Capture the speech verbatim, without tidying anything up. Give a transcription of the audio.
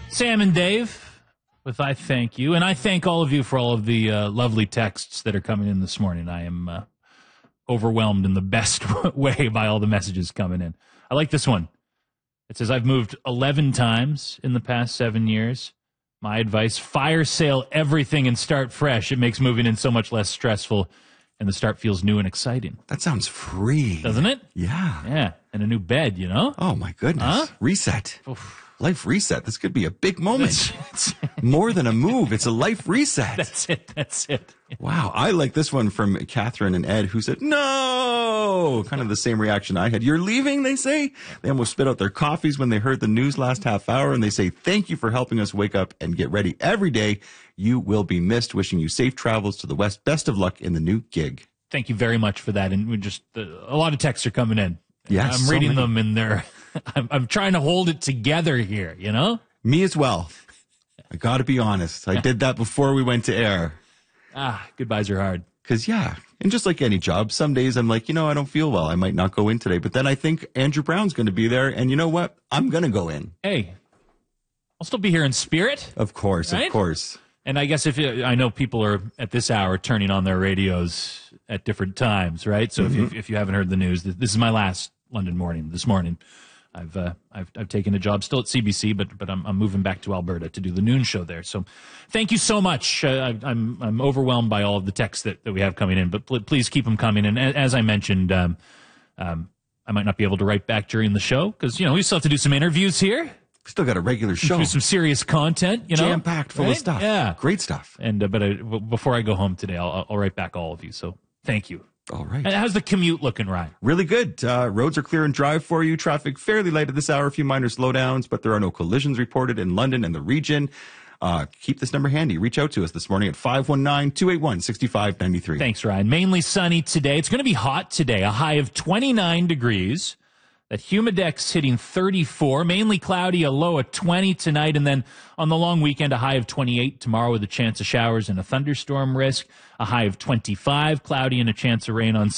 Sam and Dave with I Thank You. And I thank all of you for all of the uh, lovely texts that are coming in this morning. I am uh, overwhelmed in the best way by all the messages coming in. I like this one. It says, I've moved eleven times in the past seven years. My advice, fire sale everything and start fresh. It makes moving in so much less stressful, and the start feels new and exciting. That sounds free. Doesn't it? Yeah. Yeah, and a new bed, you know? Oh, my goodness. Huh? Reset. Oof. Life reset. This could be a big moment. That's, More than a move. It's a life reset. that's it. That's it. Wow. I like this one from Catherine and Ed, who said, no, kind of the same reaction I had. You're leaving, they say. They almost spit out their coffees when they heard the news last half hour. And they say, thank you for helping us wake up and get ready every day. You will be missed. Wishing you safe travels to the West. Best of luck in the new gig. Thank you very much for that. And we just, uh, a lot of texts are coming in. Yes, I'm so reading many. them and they're, I'm, I'm trying to hold it together here, you know? Me as well. I got to be honest. I did that before we went to air. Ah, goodbyes are hard. Because, yeah, and just like any job, some days I'm like, you know, I don't feel well. I might not go in today. But then I think Andrew Brown's going to be there. And you know what? I'm going to go in. Hey, I'll still be here in spirit. Of course, Right? of course. And I guess if you, I know people are at this hour turning on their radios at different times, right? So Mm-hmm. if you, if you haven't heard the news, th- this is my last London morning. This morning, I've uh, I've I've taken a job still at C B C, but but I'm I'm moving back to Alberta to do the noon show there. So, thank you so much. Uh, I, I'm I'm overwhelmed by all of the texts that, that we have coming in, but pl- please keep them coming. And a- as I mentioned, um, um, I might not be able to write back during the show because you know we still have to do some interviews here. Still got a regular show. Do some serious content, you know, Jam-packed full Right? of stuff. Yeah, Great stuff. And uh, but I, w- before I go home today, I'll, I'll write back all of you. So thank you. All right. And how's the commute looking, Ryan? Really good. Uh, roads are clear and dry for you. Traffic fairly light at this hour. A few minor slowdowns, but there are no collisions reported in London and the region. Uh, keep this number handy. Reach out to us this morning at five one nine, two eight one, six five nine three. Thanks, Ryan. Mainly sunny today. It's going to be hot today, a high of twenty-nine degrees. That humidex hitting thirty-four, mainly cloudy, a low of twenty tonight, and then on the long weekend, a high of twenty-eight tomorrow with a chance of showers and a thunderstorm risk, a high of twenty-five, cloudy and a chance of rain on